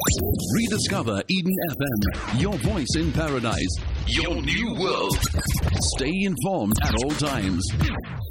Rediscover Eden FM, your voice in paradise, your new world. Stay informed at all times.